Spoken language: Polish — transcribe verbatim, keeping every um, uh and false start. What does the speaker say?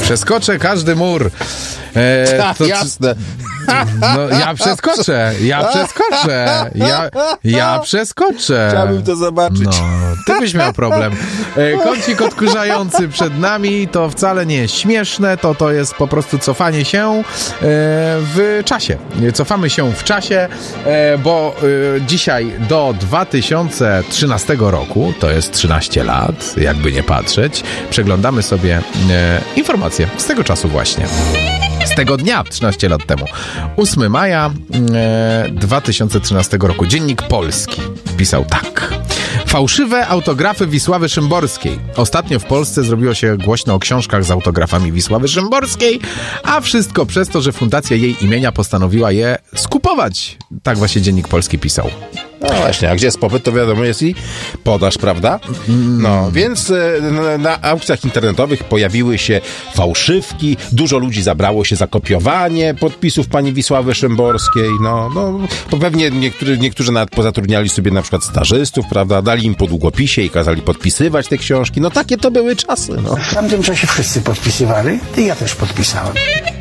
Przeskoczę każdy mur. E, Tak, to, jasne. No, ja przeskoczę, ja przeskoczę, ja, ja przeskoczę. Chciałbym to zobaczyć. No, ty byś miał problem. E, kącik odkurzający przed nami to wcale nie jest śmieszne, to to jest po prostu cofanie się e, w czasie. Cofamy się w czasie, e, bo e, dzisiaj do dwa tysiące trzynastego roku, to jest trzynaście lat, jakby nie patrzeć, przeglądamy sobie e, informacje z tego czasu właśnie. Z tego dnia, trzynaście lat temu. ósmego maja e, dwa tysiące trzynastego roku. Dziennik Polski pisał tak. Fałszywe autografy Wisławy Szymborskiej. Ostatnio w Polsce zrobiło się głośno o książkach z autografami Wisławy Szymborskiej, a wszystko przez to, że fundacja jej imienia postanowiła je skupować. Tak właśnie Dziennik Polski pisał. No właśnie, a gdzie jest popyt, to wiadomo jest i podaż, prawda? No, więc na, na aukcjach internetowych pojawiły się fałszywki, dużo ludzi zabrało się za kopiowanie podpisów pani Wisławy Szymborskiej, no, no bo pewnie niektórzy, niektórzy nawet pozatrudniali sobie na przykład stażystów, prawda, dali im po długopisie i kazali podpisywać te książki, no takie to były czasy, no. W tamtym czasie wszyscy podpisywali i ja też podpisałem.